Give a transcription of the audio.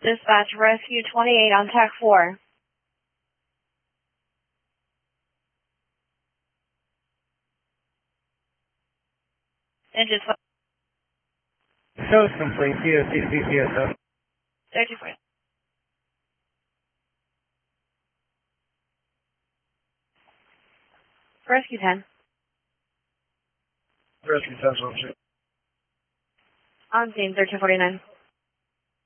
Dispatch Rescue 28 on TAC 4. Engine Shows complete. CSF. 34. Rescue 10. Rescue 10, On scene, 1349.